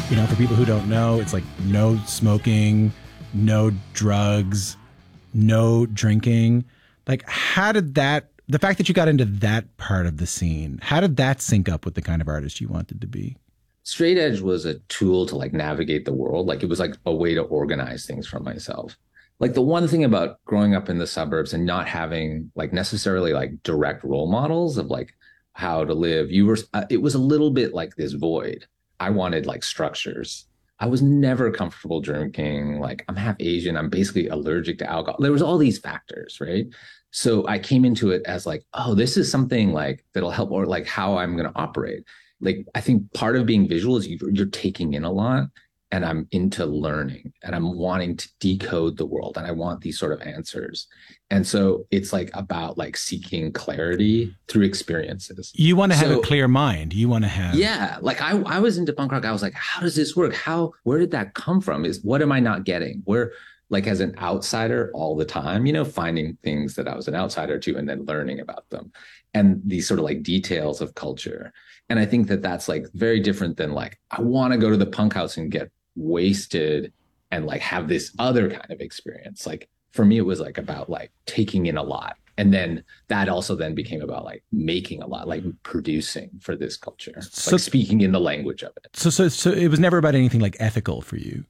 You know, for people who don't know, it's like no smoking, no drugs, no drinking. Like, how did that, the fact that you got into that part of the scene, how did that sync up with the kind of artist you wanted to be? Straight edge was a tool to like navigate the world. Like it was like a way to organize things for myself. Like the one thing about growing up in the suburbs and not having like necessarily like direct role models of like how to live, it was a little bit like this void. I wanted like structures. I was never comfortable drinking. Like I'm half Asian. I'm basically allergic to alcohol. There was all these factors, right? So I came into it as like, oh, this is something like that'll help, or like how I'm going to operate. Like I think part of being visual is you're taking in a lot, and I'm into learning and I'm wanting to decode the world and I want these sort of answers. And so it's like about like seeking clarity through experiences. You want to have a clear mind. You want to have. Yeah. Like I was into punk rock. I was like, how does this work? Where did that come from? What am I not getting? Where, like as an outsider all the time, finding things that I was an outsider to and then learning about them and these sort of like details of culture. And I think that that's like very different than like, I want to go to the punk house and get wasted and like have this other kind of experience. Like for me, it was like about like taking in a lot. And then that also then became about like making a lot, like producing for this culture, so, like speaking in the language of it. So it was never about anything like ethical for you.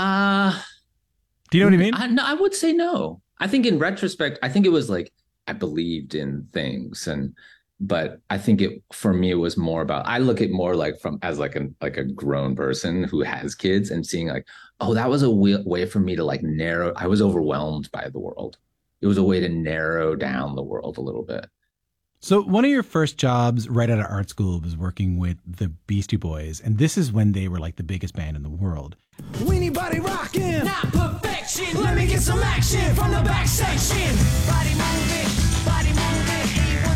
Do you know what I mean? I would say no. I think in retrospect, I think it was like, I believed in things but I think for me, it was more about, I look at more like as like a grown person who has kids and seeing like, oh, that was a way for me to like narrow. I was overwhelmed by the world. It was a way to narrow down the world a little bit. So one of your first jobs right out of art school was working with the Beastie Boys. And this is when they were like the biggest band in the world. Anybody rocking? Not perfection. Let me get some action from the back section. Body moving, body moving.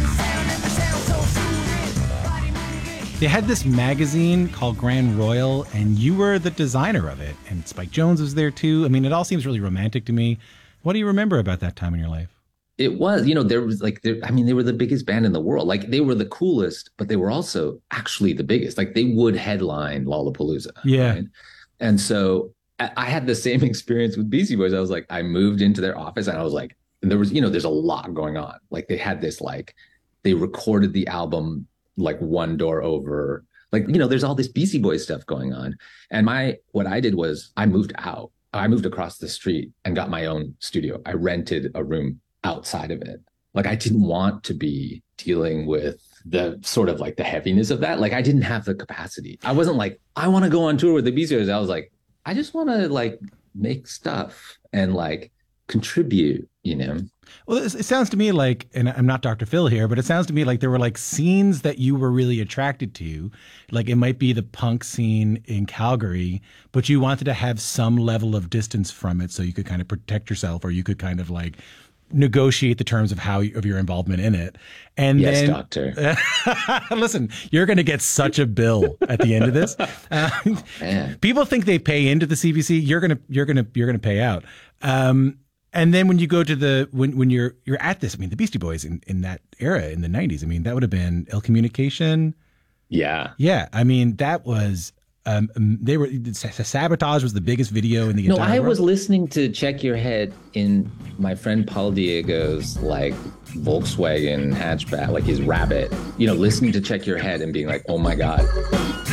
They had this magazine called Grand Royal, and you were the designer of it. And Spike Jonze was there too. I mean, it all seems really romantic to me. What do you remember about that time in your life? It was, there was like, they were the biggest band in the world. Like they were the coolest, but they were also actually the biggest. Like they would headline Lollapalooza. Yeah. Right? And so I had the same experience with Beastie Boys. I was like, I moved into their office and I was like, and there was, there's a lot going on. Like they had this, like, they recorded the album like one door over, like, there's all this Beastie Boys stuff going on. And what I did was I moved out. I moved across the street and got my own studio. I rented a room outside of it. Like I didn't want to be dealing with the sort of like the heaviness of that. Like I didn't have the capacity. I wasn't like, I want to go on tour with the Beastie Boys. I was like, I just want to like make stuff and like contribute, Well, it sounds to me like, and I'm not Dr. Phil here, but it sounds to me like there were like scenes that you were really attracted to. Like it might be the punk scene in Calgary, but you wanted to have some level of distance from it so you could kind of protect yourself, or you could kind of like negotiate the terms of your involvement in it. And yes, then, doctor. Listen, you're going to get such a bill at the end of this. People think they pay into the CBC. You're going to pay out. And then when you go to when you're at this, I mean, the Beastie Boys in that era in the 90s, I mean, that would have been Ill Communication. Yeah. Yeah. I mean, that was, Sabotage was the biggest video in the entire world. No, I was listening to Check Your Head in my friend Paul Diego's like Volkswagen hatchback, like his Rabbit, listening to Check Your Head and being like, oh my God.